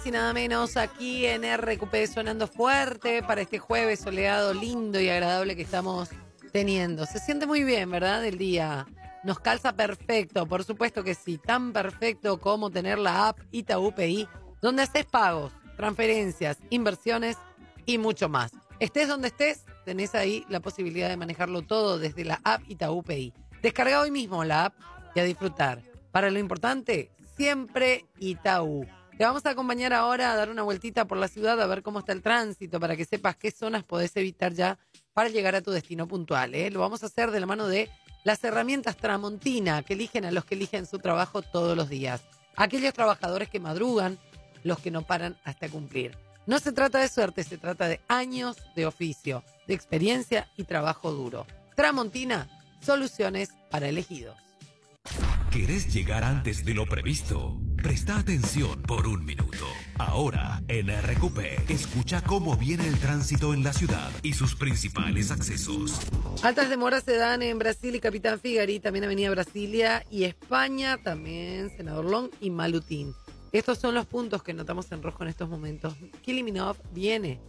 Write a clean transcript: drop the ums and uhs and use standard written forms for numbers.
Y nada menos aquí en RQP sonando fuerte para este jueves soleado, lindo y agradable que estamos teniendo. Se siente muy bien, ¿verdad? El día nos calza perfecto, por supuesto que sí, tan perfecto como tener la app Itaú PI, donde haces pagos, transferencias, inversiones y mucho más. Estés donde estés, tenés ahí la posibilidad de manejarlo todo desde la app Itaú PI. Descarga hoy mismo la app y a disfrutar. Para lo importante, siempre Itaú. Te vamos a acompañar ahora a dar una vueltita por la ciudad a ver cómo está el tránsito para que sepas qué zonas podés evitar ya para llegar a tu destino puntual. Lo vamos a hacer de la mano de las herramientas Tramontina que eligen a los que eligen su trabajo todos los días. Aquellos trabajadores que madrugan, los que no paran hasta cumplir. No se trata de suerte, se trata de años de oficio, de experiencia y trabajo duro. Tramontina, soluciones para elegidos. ¿Querés llegar antes de lo previsto? Presta atención por un minuto. Ahora, en RQP, escucha cómo viene el tránsito en la ciudad y sus principales accesos. Altas demoras se dan en Brasil y Capitán Figari, también Avenida Brasilia y España, también Senador Long y Malutín. Estos son los puntos que notamos en rojo en estos momentos. Kiliminov viene